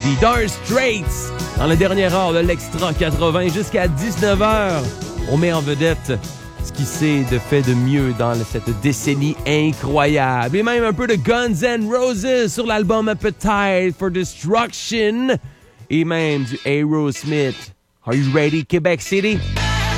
The Dire Straits. Dans la dernière heure de l'Extra 80 jusqu'à 19h, on met en vedette ce qui s'est fait de mieux dans cette décennie incroyable. Et même un peu de Guns N' Roses sur l'album Appetite for Destruction. Et même du Aerosmith. Are you ready, Quebec City?